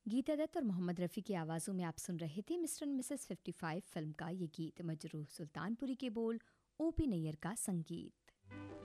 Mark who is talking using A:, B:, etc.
A: गीता दत्त और मोहम्मद रफ़ी की आवाज़ों में आप सुन रहे थे मिस्टर एंड मिसेस 55 फिल्म का ये गीत। मजरूह सुल्तानपुरी के बोल, ओपी नैयर का संगीत।